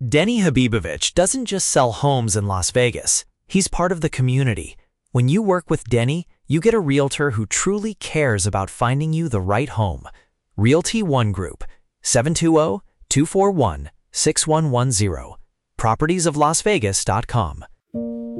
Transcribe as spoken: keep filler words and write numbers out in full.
Denny Habibovich doesn't just sell homes in Las Vegas. He's part of the community. When you work with Denny, you get a realtor who truly cares about finding you the right home. Realty One Group, seven two zero, two four one, six one one zero, properties of las vegas dot com.